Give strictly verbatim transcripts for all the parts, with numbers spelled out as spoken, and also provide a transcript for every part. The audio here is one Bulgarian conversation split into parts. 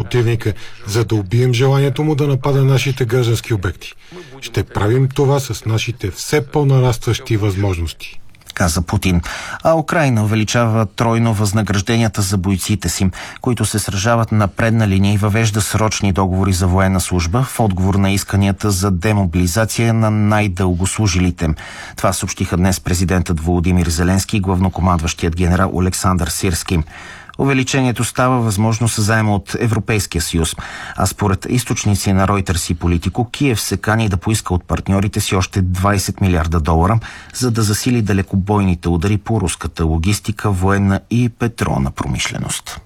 противника, за да убием желанието му да напада нашите граждански обекти. Ще правим това с нашите все по-нарастващи възможности, каза Путин. А Украйна увеличава тройно възнагражденията за бойците си, които се сражават на предна линия и въвежда срочни договори за военна служба в отговор на исканията за демобилизация на най-дългослужилите. Това съобщиха днес президентът Володимир Зеленски и главнокомандващият генерал Олександър Сирски. Увеличението става възможно със заема от Европейския съюз, а според източници на Reuters и Политико, Киев се кани да поиска от партньорите си още двайсет милиарда долара, за да засили далекобойните удари по руската логистика, военна и петролна промишленост.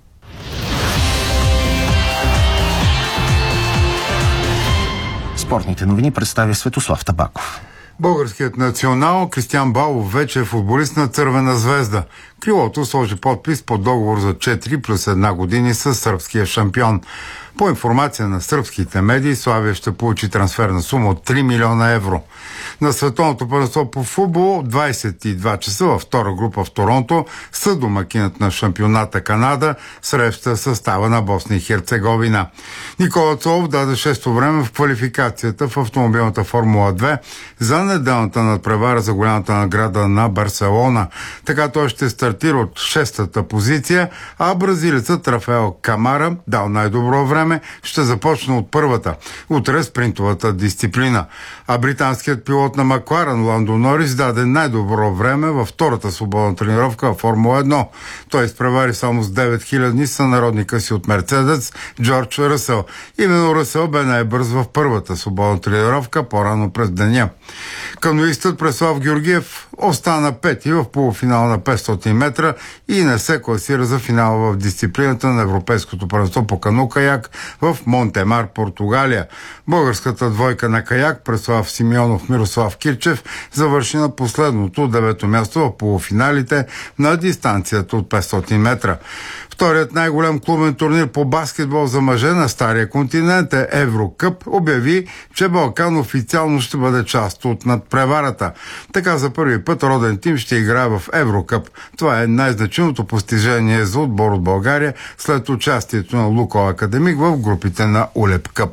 Спортните новини представя Светослав Табаков. Българският национал Кристиан Балов вече е футболист на Цървена звезда. Крилото сложи подпис под договор за четири плюс една години с сръбския шампион. По информация на сръбските медии, Славия ще получи трансферна сума от три милиона евро. На световното първенство по футбол двайсет и два часа във втора група в Торонто съдомакинът на шампионата Канада среща състава на Босна и Херцеговина. Никола Цолов даде шесто време в квалификацията в автомобилната Формула две за неделната надпревара за голямата награда на Барселона. Така той ще стартира от шестата позиция, а бразилецът Рафаел Камара дал най-добро време, ще започне от първата. Утре спринтовата дисциплина. А британският пилот на Макларен Ландо Норис даде най-добро време във втората свободна тренировка в Формула едно. Той изпревари само с девет хиляди сънародника си от Мерцедес Джордж Ръсъл. Именно Ръсъл бе най-бърз в първата свободна тренировка по-рано през деня. Каноистът Преслав Георгиев остана пети в полуфинал на петстотин метра и не се класира за финала в дисциплината на Европейското първенство по кану-каяк в Монтемар, Португалия. Българската двойка на каяк Преслав Симеонов Мирослав Кирчев завърши на последното девето място в полуфиналите на дистанцията от петстотин метра. Вторият най-голям клубен турнир по баскетбол за мъже на Стария континент е Еврокъп обяви, че Балкан официално ще бъде част от надпреварата. Така за първи път роден тим ще играе в Еврокъп. Това е най-значимото постижение за отбор от България след участието на Лукойл Академик в групите на Улеп Къп.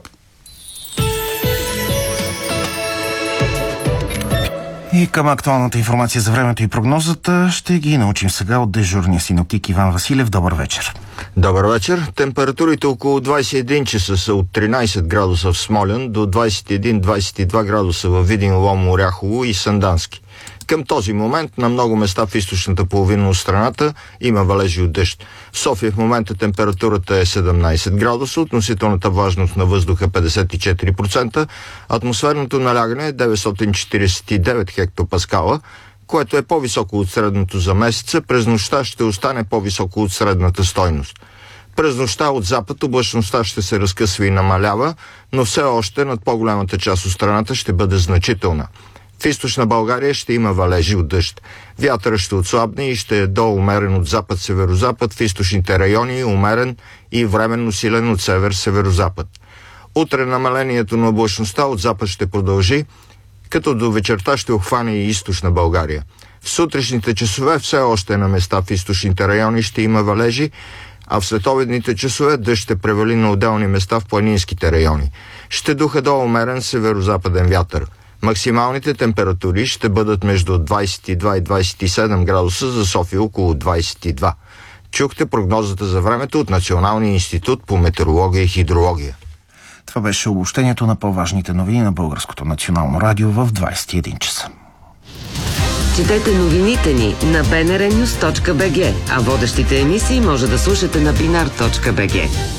И към актуалната информация за времето и прогнозата ще ги научим сега от дежурния синоптик Иван Василев. Добър вечер. Добър вечер. Температурите около двайсет и един часа са от тринайсет градуса в Смолян до двайсет и един до двайсет и два градуса във Видин, Лом, Оряхово и Сандански. Към този момент на много места в източната половина от страната има валежи от дъжд. В София в момента температурата е седемнайсет градуса, относителната влажност на въздуха петдесет и четири процента, атмосферното налягане е деветстотин четирийсет и девет хектопаскала, което е по-високо от средното за месеца. През нощта ще остане по-високо от средната стойност. През нощта от запад облачността ще се разкъсва и намалява, но все още над по-голямата част от страната ще бъде значителна. В източна България ще има валежи от дъжд. Вятърът ще отслабне и ще е до умерен от запад-северозапад, в източните райони умерен и временно силен от север-северозапад. Утре намалението на облачността от запад ще продължи, като до вечерта ще обхване и източна България. В сутрешните часове все още на места в източните райони ще има валежи, а в следобедните часове дъжд ще превали на отделни места в планинските райони. Ще духа до умерен северозападен вятър. Максималните температури ще бъдат между двайсет и два и двайсет и седем градуса, за София около двайсет и два. Чухте прогнозата за времето от Националния институт по метеорология и хидрология. Това беше обобщението на по-важните новини на Българското национално радио в двайсет и един часа. Четете новините ни на би ен ар нюз точка би джи, а водещите емисии може да слушате на бинар точка би джи.